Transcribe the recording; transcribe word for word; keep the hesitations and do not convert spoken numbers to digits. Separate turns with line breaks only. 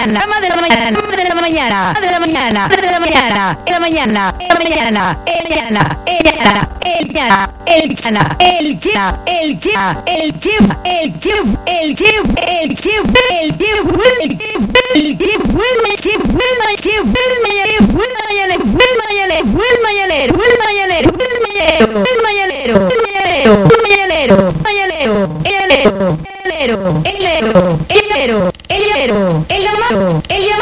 mañana, ama de la mañana, ama de la mañana, ama de la mañana, ama de la mañana, en la mañana, en la mañana, en la mañana, el mañana, el mañana, el mañana, el mañana, el give, el give, el give, el give, el give, el give, el give, will my give, will my give, will my give, will my will my will my will my will my will mañanero, el mañanero, mañanero, el enero, el enero, el enero, el enero, el enero, el llamado, el llamado.